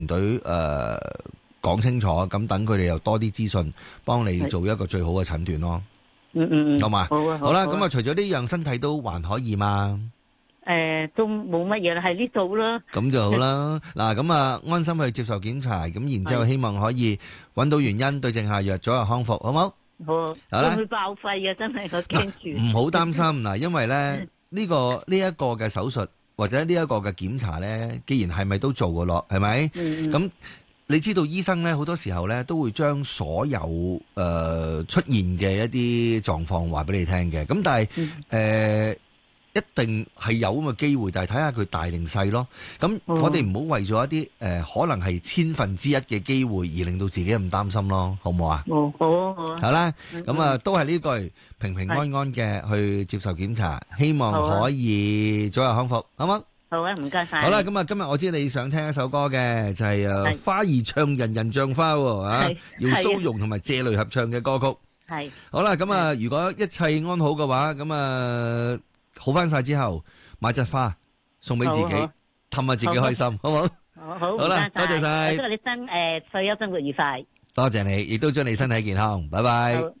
隊講清楚，咁等佢哋又多啲資訊，幫你做一個最好嘅診斷咯。好嘛？好啦，咁啊，除咗呢樣身體都還可以嘛？ 都冇乜嘢啦，係呢度啦。 咁就好啦。嗱，咁啊，安心去接受檢查，咁然之後希望可以揾到原因，對症下藥，早日康復，好唔好？ 好啦，會唔會爆肺啊？真係我驚住。 唔好擔心嗱，因為咧呢個嘅手術或者呢一個嘅檢查咧，既然係咪都做過咯，係咪？咁你知道醫生咧好多時候咧都會將所有出現嘅一啲狀況話俾你聽嘅，咁但係一定係有咁嘅機會，但係睇下佢大定細咯。咁我哋唔好為咗一啲可能係1/1000嘅機會而令到自己咁擔心咯，好唔好啊？ 好。 好啦，咁啊都係呢句平平安安嘅去接受檢查，希望可以早日康復，好唔好？ 好啊，唔該晒。 好啦，咁啊今日我知你想聽一首歌嘅，就係花兒唱人人像花啊，姚蘇蓉同埋謝雷合唱嘅歌曲。 係。好啦，咁啊如果一切安好嘅話，咁啊好翻晒之後，買隻花送俾自己，氹下自己開心，好唔好？好啦，多謝晒。 祝你退休生活愉快。 多謝你，亦都祝你身體健康，拜拜。